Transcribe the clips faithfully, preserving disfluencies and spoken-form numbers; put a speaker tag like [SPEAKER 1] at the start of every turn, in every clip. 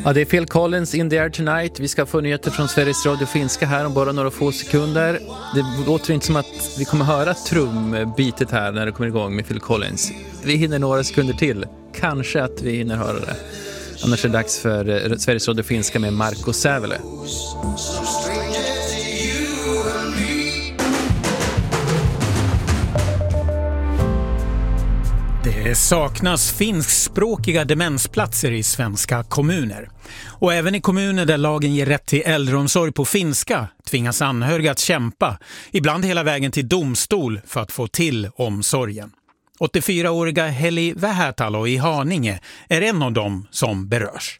[SPEAKER 1] Ja, det är Phil Collins, In the Air Tonight. Vi ska få nyheter från Sveriges Radio Finska här om bara några få sekunder. Det låter inte som att vi kommer höra trumbitet här när det kommer igång med Phil Collins. Vi hinner några sekunder till. Kanske att vi hinner höra det. Annars är det dags för Sveriges Radio Finska med Marco Sävele.
[SPEAKER 2] Det saknas finskspråkiga demensplatser i svenska kommuner. Och även i kommuner där lagen ger rätt till äldreomsorg på finska tvingas anhöriga att kämpa, ibland hela vägen till domstol för att få till omsorgen. åttiofyraåriga Heli Vähätalo i Haninge är en av dem som berörs.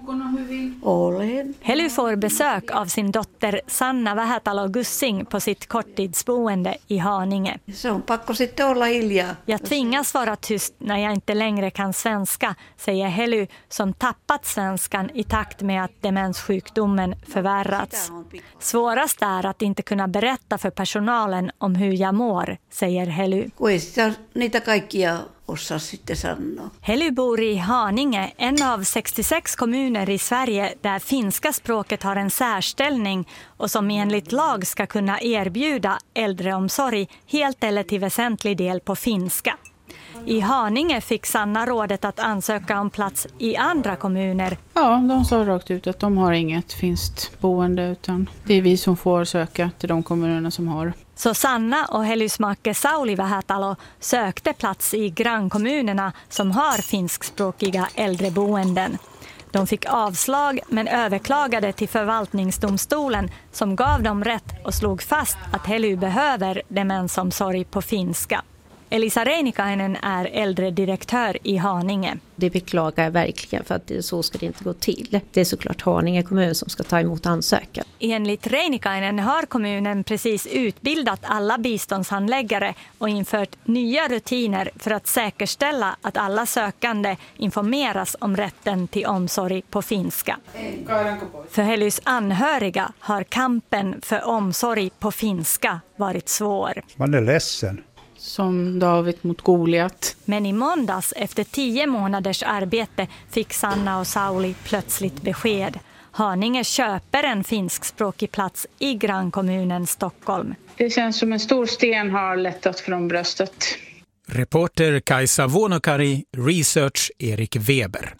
[SPEAKER 3] Heli får besök av sin dotter Sanna Vähätalo Gussing på sitt korttidsboende i Haninge. Jag tvingas vara tyst när jag inte längre kan svenska, säger Heli som tappat svenskan i takt med att demenssjukdomen förvärrats. Svårast är att inte kunna berätta för personalen om hur jag mår, säger Heli. Heli bor i Haninge, en av sextiosex kommuner i Sverige där finska språket har en särställning och som enligt lag ska kunna erbjuda äldreomsorg helt eller till väsentlig del på finska. I Haninge fick Sanna rådet att ansöka om plats i andra kommuner.
[SPEAKER 4] Ja, de sa rakt ut att de har inget finskt boende utan det är vi som får söka till de kommunerna som har.
[SPEAKER 3] Så Sanna och Helys make Sauli Vähätalo sökte plats i grannkommunerna som har finskspråkiga äldreboenden. De fick avslag men överklagade till förvaltningsdomstolen som gav dem rätt och slog fast att Hely behöver demensomsorg på finska. Elisa Reinikainen är äldredirektör i Haninge.
[SPEAKER 5] Det beklagar jag verkligen för att det, så ska det inte gå till. Det är såklart Haninge kommun som ska ta emot ansökan.
[SPEAKER 3] Enligt Reinikainen har kommunen precis utbildat alla biståndshandläggare och infört nya rutiner för att säkerställa att alla sökande informeras om rätten till omsorg på finska. För Helys anhöriga har kampen för omsorg på finska varit svår.
[SPEAKER 6] Man är ledsen.
[SPEAKER 4] Som David mot Goliat.
[SPEAKER 3] Men i måndags, efter tio månaders arbete, fick Sanna och Sauli plötsligt besked. Haninge köper en finskspråkig plats i grannkommunen Stockholm.
[SPEAKER 4] Det känns som en stor sten har lättat från bröstet.
[SPEAKER 2] Reporter Kajsa Vuonokari, research Erik Weber.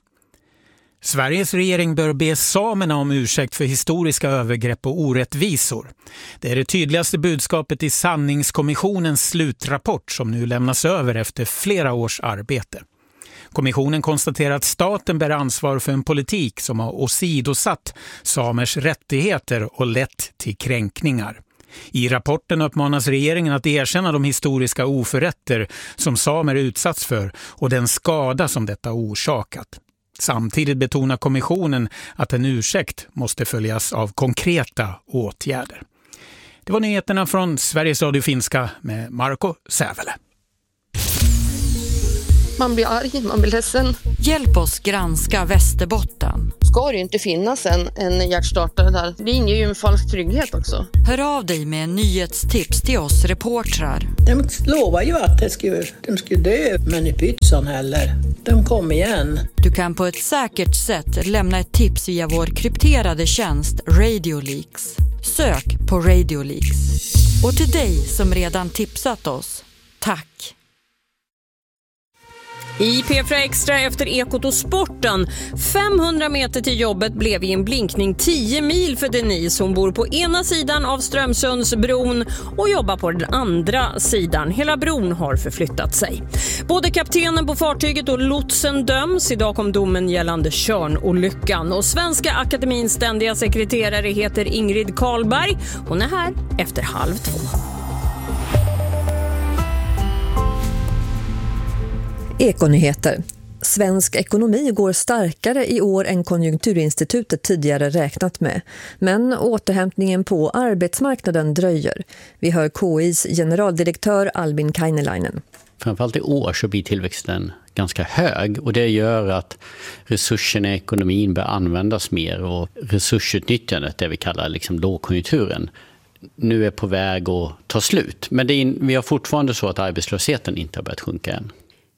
[SPEAKER 2] Sveriges regering bör be samerna om ursäkt för historiska övergrepp och orättvisor. Det är det tydligaste budskapet i sanningskommissionens slutrapport som nu lämnas över efter flera års arbete. Kommissionen konstaterar att staten bär ansvar för en politik som har åsidosatt samers rättigheter och lett till kränkningar. I rapporten uppmanas regeringen att erkänna de historiska oförrätter som samer utsatts för och den skada som detta orsakat. Samtidigt betonar kommissionen att en ursäkt måste följas av konkreta åtgärder. Det var nyheterna från Sveriges Radio Finska med Marco Sävele.
[SPEAKER 7] Man blir arg, man blir ledsen.
[SPEAKER 8] Hjälp oss granska Västerbotten.
[SPEAKER 7] Ska det ju inte finnas en, en hjärtstartare där. Det inger ju en falsk trygghet också.
[SPEAKER 8] Hör av dig med en nyhetstips till oss reportrar.
[SPEAKER 9] De lovar ju att de skulle, de skulle dö, men i pytsan heller. De kom igen.
[SPEAKER 8] Du kan på ett säkert sätt lämna ett tips via vår krypterade tjänst Radio Leaks. Sök på Radio Leaks. Och till dig som redan tipsat oss, tack!
[SPEAKER 10] I P fyra Extra efter Ekot och sporten. femhundra meter till jobbet blev i en blinkning tio mil för Denise. Hon bor på ena sidan av Strömsundsbron och jobbar på den andra sidan. Hela bron har förflyttat sig. Både kaptenen på fartyget och lotsen döms. Idag kom domen gällande Tjörnolyckan. Och Svenska Akademins ständiga sekreterare heter Ingrid Karlberg. Hon är här efter halv två.
[SPEAKER 11] Ekonyheter. Svensk ekonomi går starkare i år än Konjunkturinstitutet tidigare räknat med. Men återhämtningen på arbetsmarknaden dröjer. Vi hör K I:s generaldirektör Albin Kainelainen.
[SPEAKER 12] Framförallt i år så blir tillväxten ganska hög och det gör att resurserna i ekonomin bör användas mer och resursutnyttjandet, det vi kallar liksom lågkonjunkturen, nu är på väg att ta slut. Men det är, vi har fortfarande så att arbetslösheten inte har börjat sjunka än.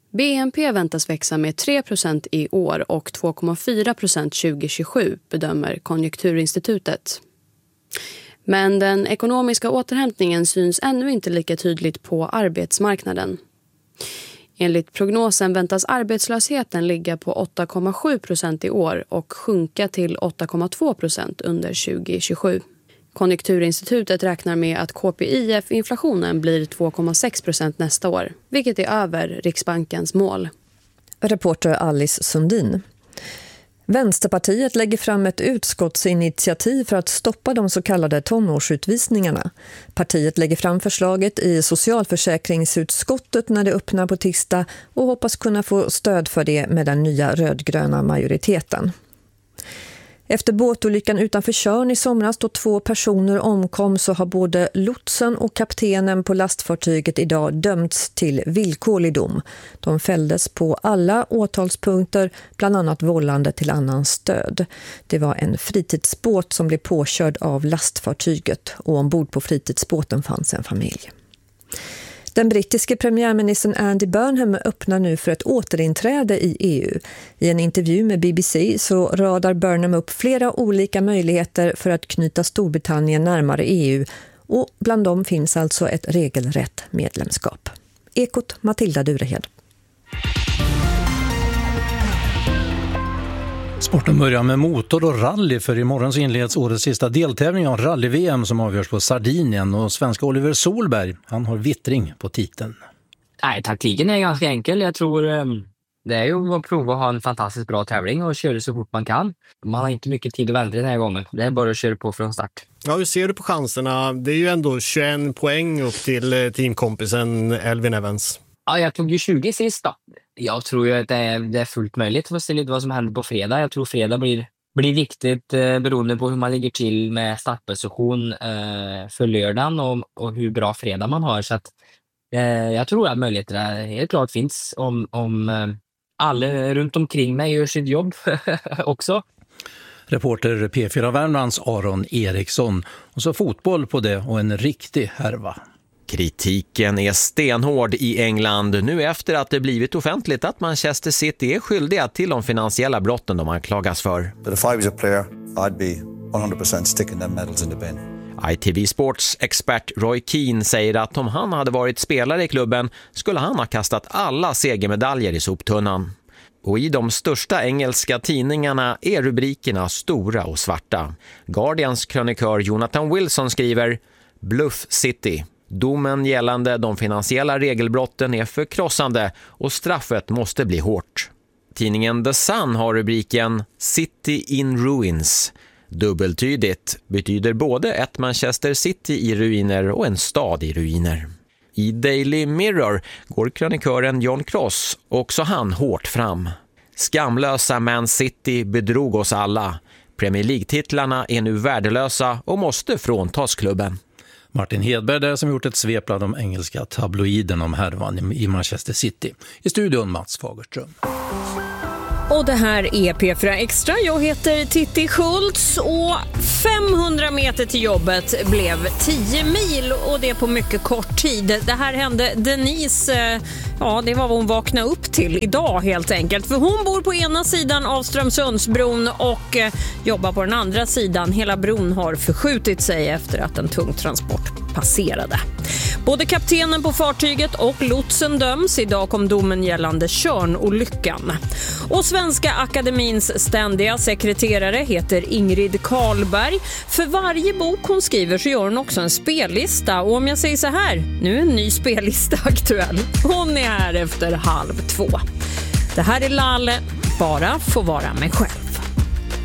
[SPEAKER 6] B N P väntas växa med tre procent i år och två komma fyra procent tjugohundratjugosju, bedömer Konjunkturinstitutet. Men den ekonomiska återhämtningen syns ännu inte lika tydligt på arbetsmarknaden. Enligt prognosen väntas arbetslösheten ligga på åtta komma sju procent i år och sjunka till åtta komma två procent under tjugohundratjugosju. Konjunkturinstitutet räknar med att K P I F-inflationen blir två komma sex procent nästa år, vilket är över Riksbankens mål.
[SPEAKER 11] Reporter Alice Sundin. Vänsterpartiet lägger fram ett utskottsinitiativ för att stoppa de så kallade tonårsutvisningarna. Partiet lägger fram förslaget i socialförsäkringsutskottet när det öppnar på tisdag och hoppas kunna få stöd för det med den nya rödgröna majoriteten. Efter båtolyckan utanför Tjörn i somras då två personer omkom så har både lotsen och kaptenen på lastfartyget idag dömts till villkorlig dom. De fälldes på alla åtalspunkter, bland annat vållande till annans död. Det var en fritidsbåt som blev påkörd av lastfartyget och ombord på fritidsbåten fanns en familj. Den brittiske premiärministern Andy Burnham öppnar nu för ett återinträde i E U. I en intervju med B B C så radar Burnham upp flera olika möjligheter för att knyta Storbritannien närmare E U och bland dem finns alltså ett regelrätt medlemskap. Ekot Matilda Durehed.
[SPEAKER 13] Sporten börjar med motor och rally, för imorgon så inleds årets sista deltävling av rally-V M som avgörs på Sardinien, och svenska Oliver Solberg, han har vittring på titeln.
[SPEAKER 14] Nej, taktiken är ganska enkel. Jag tror det är ju att prova att ha en fantastiskt bra tävling och köra så fort man kan. Man har inte mycket tid att vänta den här gången. Det är bara att köra på från start.
[SPEAKER 15] Ja, hur ser du på chanserna? Det är ju ändå tjugoen poäng upp till teamkompisen Elvin Evans.
[SPEAKER 14] Ja, jag tog ju tjugo sist då. Jag tror ju att det är, det är fullt möjligt att se lite vad som händer på fredag. Jag tror fredag blir, blir viktigt eh, beroende på hur man ligger till med startposition eh, för lördagen och, och hur bra fredag man har. Så att, eh, jag tror att möjligheterna helt klart finns om, om eh, alla runt omkring mig gör sitt jobb också.
[SPEAKER 13] Reporter P fyra Värmlands Aron Eriksson. Och så fotboll på det och en riktig härva.
[SPEAKER 16] Kritiken är stenhård i England nu efter att det blivit offentligt att Manchester City är skyldiga till de finansiella brotten de anklagas för.
[SPEAKER 17] But if I was a player, I'd be one hundred percent sticking them medals in the bin.
[SPEAKER 16] I T V Sports expert Roy Keane säger att om han hade varit spelare i klubben skulle han ha kastat alla segermedaljer i soptunnan. Och i de största engelska tidningarna är rubrikerna stora och svarta. Guardians krönikör Jonathan Wilson skriver: Bluff City. Domen gällande de finansiella regelbrotten är förkrossande och straffet måste bli hårt. Tidningen The Sun har rubriken City in Ruins. Dubbeltydigt betyder både ett Manchester City i ruiner och en stad i ruiner. I Daily Mirror går krönikören John Cross också han hårt fram. Skamlösa Man City bedrog oss alla. Premier League-titlarna är nu värdelösa och måste fråntas klubben.
[SPEAKER 13] Martin Hedberg där som gjort ett svep av de engelska tabloiden om härvan i Manchester City. I studion Mats Fagerström.
[SPEAKER 10] Och det här är P fyra Extra. Jag heter Titti Schultz och femhundra meter till jobbet blev tio mil och det på mycket kort tid. Det här hände Denise, ja det var vad hon vaknade upp till idag helt enkelt. För hon bor på ena sidan av Strömsundsbron och jobbar på den andra sidan. Hela bron har förskjutit sig efter att en tung transport passerade. Både kaptenen på fartyget och lotsen döms. Idag kom domen gällande Tjörnolyckan. Och Svenska Akademins ständiga sekreterare heter Ingrid Karlberg. För varje bok hon skriver så gör hon också en spellista. Och om jag säger så här, nu är en ny spellista aktuell. Hon är här efter halv två. Det här är Lalle, bara få vara mig själv.